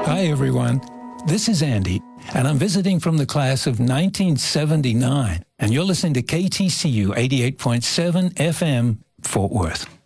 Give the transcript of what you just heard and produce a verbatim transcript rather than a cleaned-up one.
Hi, everyone. This is Andy, and I'm visiting from the class of nineteen seventy-nine, and you're listening to K T C U eighty-eight point seven F M, Fort Worth.